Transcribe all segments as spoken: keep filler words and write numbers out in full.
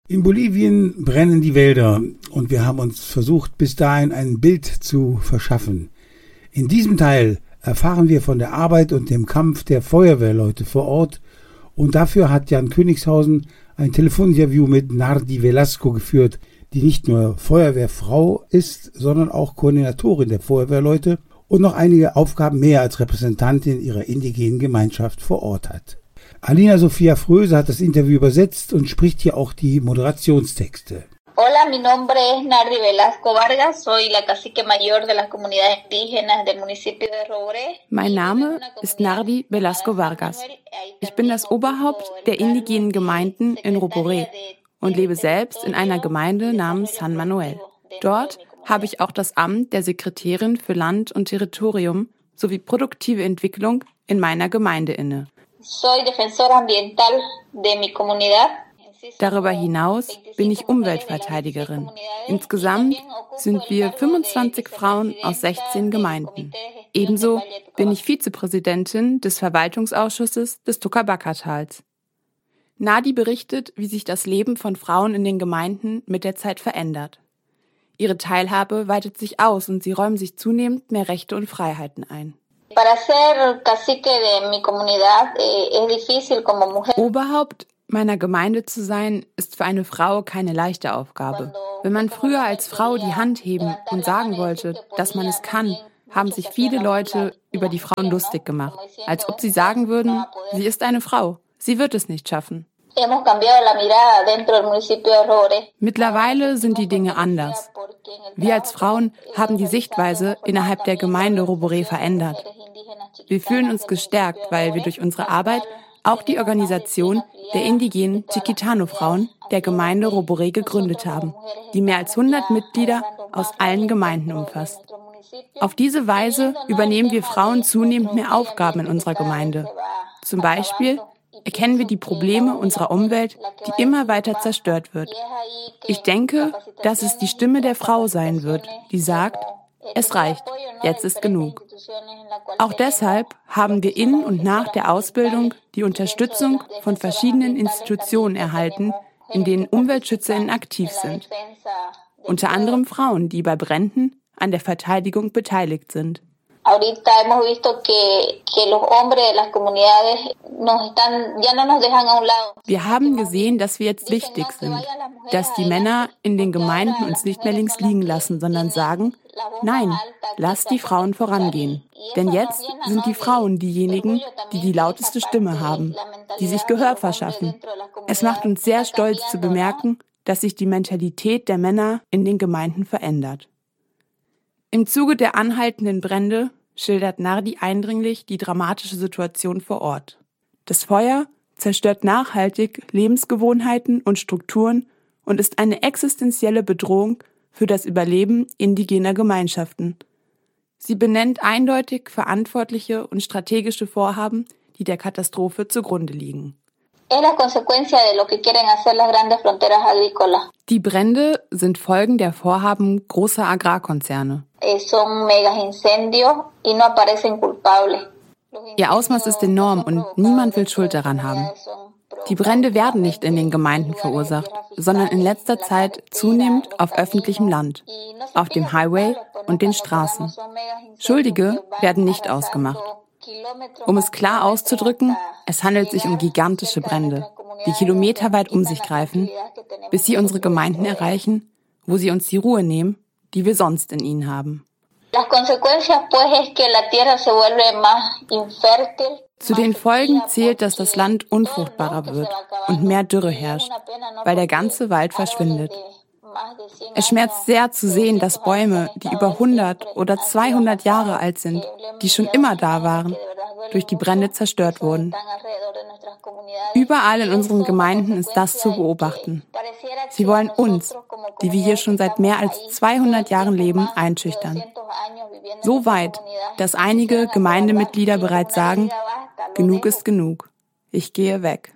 In Bolivien brennen die Wälder und wir haben uns versucht, bis dahin ein Bild zu verschaffen. In diesem Teil erfahren wir von der Arbeit und dem Kampf der Feuerwehrleute vor Ort und dafür hat Jan Königshausen ein Telefoninterview mit Nardi Velasco geführt, die nicht nur Feuerwehrfrau ist, sondern auch Koordinatorin der Feuerwehrleute und noch einige Aufgaben mehr als Repräsentantin ihrer indigenen Gemeinschaft vor Ort hat. Alina Sophia Fröse hat das Interview übersetzt und spricht hier auch die Moderationstexte. Hola, mi nombre es Nardi Velasco Vargas, soy la cacique mayor de las comunidades indígenas del municipio de Roboré. Mein Name ist Nardi Velasco Vargas. Ich bin das Oberhaupt der indigenen Gemeinden in Roboré und lebe selbst in einer Gemeinde namens San Manuel. Dort habe ich auch das Amt der Sekretärin für Land und Territorium sowie produktive Entwicklung in meiner Gemeinde inne. Soy defensora ambiental de mi comunidad. Darüber hinaus bin ich Umweltverteidigerin. Insgesamt sind wir fünfundzwanzig Frauen aus sechzehn Gemeinden. Ebenso bin ich Vizepräsidentin des Verwaltungsausschusses des Tocabaca-Tals. Nardi berichtet, wie sich das Leben von Frauen in den Gemeinden mit der Zeit verändert. Ihre Teilhabe weitet sich aus und sie räumen sich zunehmend mehr Rechte und Freiheiten ein. Oberhaupt meiner Gemeinde zu sein, ist für eine Frau keine leichte Aufgabe. Wenn man früher als Frau die Hand heben und sagen wollte, dass man es kann, haben sich viele Leute über die Frauen lustig gemacht, als ob sie sagen würden, sie ist eine Frau, sie wird es nicht schaffen. Mittlerweile sind die Dinge anders. Wir als Frauen haben die Sichtweise innerhalb der Gemeinde Roboré verändert. Wir fühlen uns gestärkt, weil wir durch unsere Arbeit auch die Organisation der indigenen Chiquitano-Frauen der Gemeinde Roboré gegründet haben, die mehr als hundert Mitglieder aus allen Gemeinden umfasst. Auf diese Weise übernehmen wir Frauen zunehmend mehr Aufgaben in unserer Gemeinde. Zum Beispiel erkennen wir die Probleme unserer Umwelt, die immer weiter zerstört wird. Ich denke, dass es die Stimme der Frau sein wird, die sagt, es reicht, jetzt ist genug. Auch deshalb haben wir in und nach der Ausbildung die Unterstützung von verschiedenen Institutionen erhalten, in denen UmweltschützerInnen aktiv sind. Unter anderem Frauen, die bei Bränden an der Verteidigung beteiligt sind. Wir haben gesehen, dass wir jetzt wichtig sind, dass die Männer in den Gemeinden uns nicht mehr links liegen lassen, sondern sagen, nein, lasst die Frauen vorangehen. Denn jetzt sind die Frauen diejenigen, die die lauteste Stimme haben, die sich Gehör verschaffen. Es macht uns sehr stolz zu bemerken, dass sich die Mentalität der Männer in den Gemeinden verändert. Im Zuge der anhaltenden Brände schildert Nardi eindringlich die dramatische Situation vor Ort. Das Feuer zerstört nachhaltig Lebensgewohnheiten und Strukturen und ist eine existenzielle Bedrohung für das Überleben indigener Gemeinschaften. Sie benennt eindeutig verantwortliche und strategische Vorhaben, die der Katastrophe zugrunde liegen. Die Brände sind Folgen der Vorhaben großer Agrarkonzerne. Ihr Ausmaß ist enorm und niemand will Schuld daran haben. Die Brände werden nicht in den Gemeinden verursacht, sondern in letzter Zeit zunehmend auf öffentlichem Land, auf dem Highway und den Straßen. Schuldige werden nicht ausgemacht. Um es klar auszudrücken, es handelt sich um gigantische Brände, die kilometerweit um sich greifen, bis sie unsere Gemeinden erreichen, wo sie uns die Ruhe nehmen, die wir sonst in ihnen haben. Zu den Folgen zählt, dass das Land unfruchtbarer wird und mehr Dürre herrscht, weil der ganze Wald verschwindet. Es schmerzt sehr zu sehen, dass Bäume, die über hundert oder zweihundert Jahre alt sind, die schon immer da waren, durch die Brände zerstört wurden. Überall in unseren Gemeinden ist das zu beobachten. Sie wollen uns, die wir hier schon seit mehr als zweihundert Jahren leben, einschüchtern. So weit, dass einige Gemeindemitglieder bereits sagen, genug ist genug, ich gehe weg.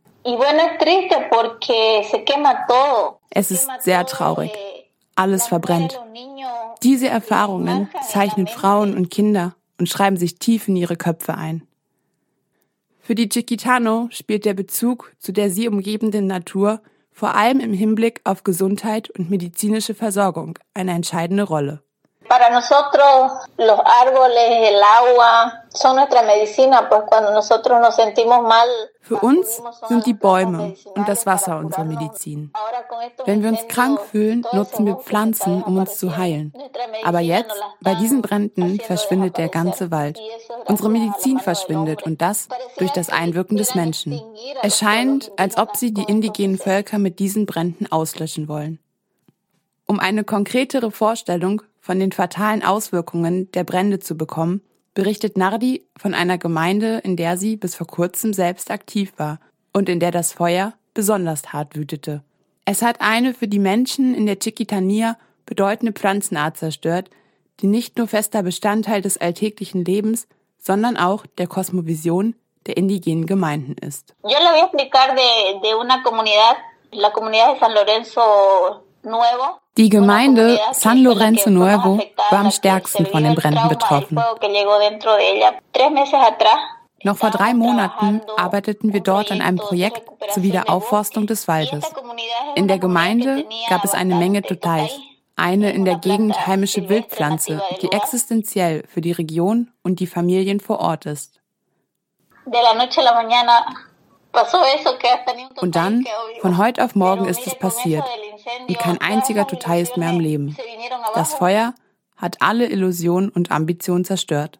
Es ist sehr traurig. Alles verbrennt. Diese Erfahrungen zeichnen Frauen und Kinder und schreiben sich tief in ihre Köpfe ein. Für die Chiquitano spielt der Bezug zu der sie umgebenden Natur vor allem im Hinblick auf Gesundheit und medizinische Versorgung, eine entscheidende Rolle. Para nosotros los árboles, el agua son nuestra medicina, pues cuando nosotros nos sentimos mal. Für uns sind die Bäume und das Wasser unsere Medizin. Wenn wir uns krank fühlen, nutzen wir Pflanzen, um uns zu heilen. Aber jetzt, bei diesen Bränden, verschwindet der ganze Wald. Unsere Medizin verschwindet und das durch das Einwirken des Menschen. Es scheint, als ob sie die indigenen Völker mit diesen Bränden auslöschen wollen. Um eine konkretere Vorstellung von den fatalen Auswirkungen der Brände zu bekommen, berichtet Nardi von einer Gemeinde, in der sie bis vor kurzem selbst aktiv war und in der das Feuer besonders hart wütete. Es hat eine für die Menschen in der Chiquitania bedeutende Pflanzenart zerstört, die nicht nur fester Bestandteil des alltäglichen Lebens, sondern auch der Kosmovision der indigenen Gemeinden ist. Yo le voy a explicar de, de una comunidad, la comunidad de San Lorenzo Nuevo. Die Gemeinde San Lorenzo Nuevo war am stärksten von den Bränden betroffen. Noch vor drei Monaten arbeiteten wir dort an einem Projekt zur Wiederaufforstung des Waldes. In der Gemeinde gab es eine Menge Totais, eine in der Gegend heimische Wildpflanze, die existenziell für die Region und die Familien vor Ort ist. Und dann, von heute auf morgen ist es passiert. Und kein einziger Totai ist mehr am Leben. Das Feuer hat alle Illusionen und Ambitionen zerstört.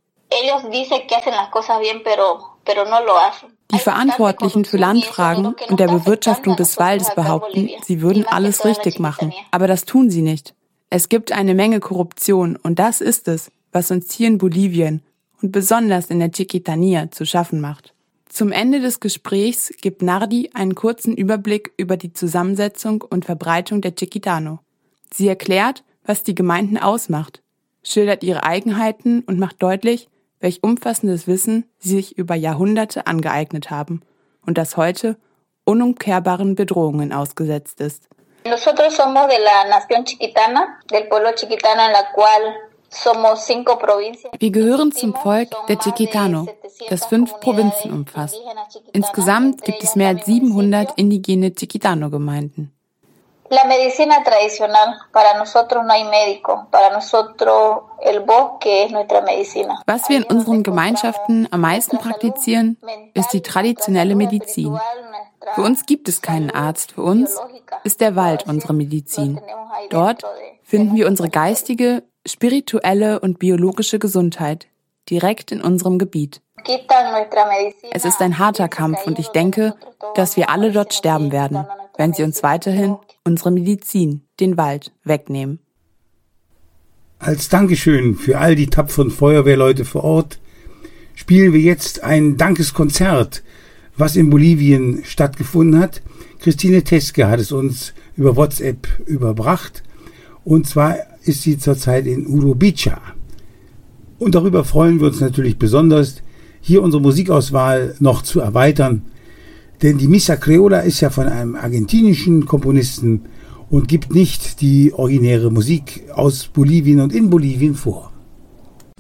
Die Verantwortlichen für Landfragen und der Bewirtschaftung des Waldes behaupten, sie würden alles richtig machen. Aber das tun sie nicht. Es gibt eine Menge Korruption und das ist es, was uns hier in Bolivien und besonders in der Chiquitania zu schaffen macht. Zum Ende des Gesprächs gibt Nardi einen kurzen Überblick über die Zusammensetzung und Verbreitung der Chiquitano. Sie erklärt, was die Gemeinden ausmacht, schildert ihre Eigenheiten und macht deutlich, welch umfassendes Wissen sie sich über Jahrhunderte angeeignet haben und das heute unumkehrbaren Bedrohungen ausgesetzt ist. Nosotros somos de la nación chiquitana, del pueblo chiquitano, en la cual Wir gehören zum Volk der Chiquitano, das fünf Provinzen umfasst. Insgesamt gibt es mehr als siebenhundert indigene Chiquitano-Gemeinden. La medicina tradicional, para nosotros no hay médico, para nosotros el bosque es nuestra medicina. Was wir in unseren Gemeinschaften am meisten praktizieren, ist die traditionelle Medizin. Für uns gibt es keinen Arzt, für uns ist der Wald unsere Medizin. Dort finden wir unsere geistige, spirituelle und biologische Gesundheit direkt in unserem Gebiet. Es ist ein harter Kampf und ich denke, dass wir alle dort sterben werden, wenn sie uns weiterhin unsere Medizin, den Wald, wegnehmen. Als Dankeschön für all die tapferen Feuerwehrleute vor Ort spielen wir jetzt ein Dankeskonzert, was in Bolivien stattgefunden hat. Christine Teske hat es uns über WhatsApp überbracht. Und zwar ist sie zurzeit in Urubica. Und darüber freuen wir uns natürlich besonders, hier unsere Musikauswahl noch zu erweitern. Denn die Missa Creola ist ja von einem argentinischen Komponisten und gibt nicht die originäre Musik aus Bolivien und in Bolivien vor.